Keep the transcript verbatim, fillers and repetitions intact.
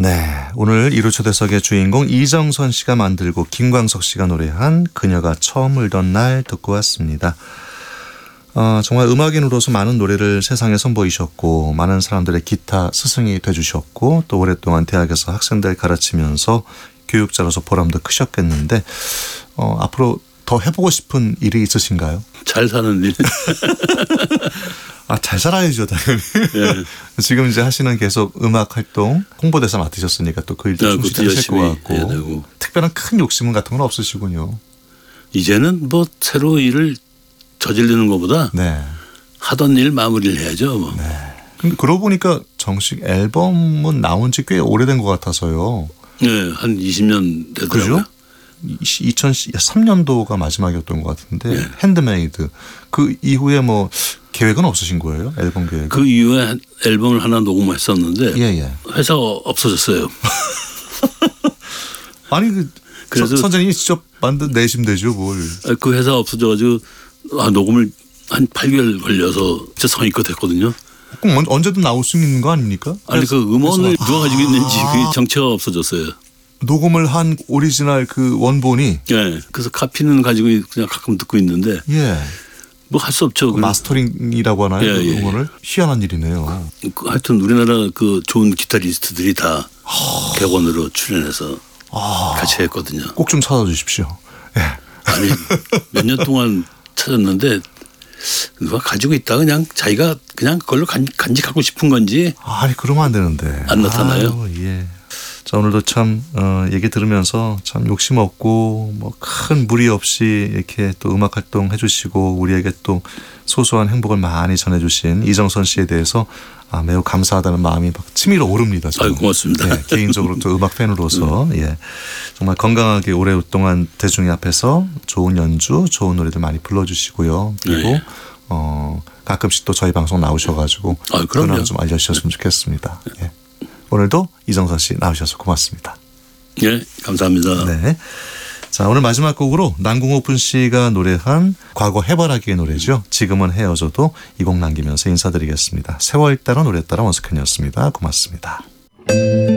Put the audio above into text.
네, 오늘 일 호 초대석의 주인공 이정선 씨가 만들고 김광석 씨가 노래한 그녀가 처음 울던 날 듣고 왔습니다. 어, 정말 음악인으로서 많은 노래를 세상에 선보이셨고 많은 사람들의 기타 스승이 돼주셨고 또 오랫동안 대학에서 학생들 가르치면서 교육자로서 보람도 크셨겠는데 어, 앞으로 더 해보고 싶은 일이 있으신가요? 잘 사는 일. 아, 잘 살아야죠, 당연히. 예. 지금 이제 하시는 계속 음악 활동, 홍보대사 맡으셨으니까 또 그 일도 충실히 하실 것 같고. 해야 되고. 특별한 큰 욕심은 같은 건 없으시군요. 이제는 뭐 새로 일을 저지르는 것보다 네. 하던 일 마무리를 해야죠. 뭐. 네. 근데 그러고 보니까 정식 앨범은 나온 지 꽤 오래된 것 같아서요. 네, 한 이십 년 되더라고요. 그죠? 이천삼 년도가 마지막이었던 것 같은데 네. 핸드메이드. 그 이후에 뭐 계획은 없으신 거예요? 앨범 계획? 그 이후에 앨범을 하나 녹음했었는데 예, 예. 회사가 없어졌어요. 아니 그 그래서 선생님이 직접 만든 내시면 되죠, 뭘. 그 회사가 없어져가지고 아, 녹음을 한 팔 개월 걸려서 진짜 성의껏 했거든요. 그럼 언제든 나올 수 있는 거 아닙니까? 아니 그 음원을 그래서, 누가 가지고 있는지 아. 그게 정체가 없어졌어요. 녹음을 한 오리지널 그 원본이. 예. 그래서 카피는 가지고 그냥 가끔 듣고 있는데 예. 뭐 할 수 없죠. 그 마스터링이라고 하나요? 예, 그 예. 음원을 희한한 일이네요. 그 하여튼 우리나라 그 좋은 기타리스트들이 다 객원으로 출연해서 아. 같이 했거든요. 꼭 좀 찾아주십시오. 예. 아니 몇 년 동안 찾았는데 누가 가지고 있다 그냥 자기가 그냥 그걸로 간, 간직하고 싶은 건지 아니 그러면 안 되는데. 안 나타나요. 아유, 예. 자, 오늘도 참 어, 얘기 들으면서 참 욕심 없고 뭐 큰 무리 없이 이렇게 또 음악 활동 해주시고 우리에게 또 소소한 행복을 많이 전해주신 이정선 씨에 대해서 아, 매우 감사하다는 마음이 막 치밀어 오릅니다. 아유, 고맙습니다. 예, 개인적으로 또 음악 팬으로서 예, 정말 건강하게 오랫동안 대중의 앞에서 좋은 연주, 좋은 노래들 많이 불러주시고요. 그리고 네. 어, 가끔씩 또 저희 방송 나오셔가지고 아유, 그럼요. 그런 좀 알려주셨으면 좋겠습니다. 예. 오늘도 이정선 씨 나오셔서 고맙습니다. 네, 감사합니다. 네. 자, 오늘 마지막 곡으로 남궁옥분 씨가 노래한 과거 해바라기의 노래죠. 지금은 헤어져도 이 곡 남기면서 인사드리겠습니다. 세월 따라 노래 따라 원숙현이었습니다. 고맙습니다.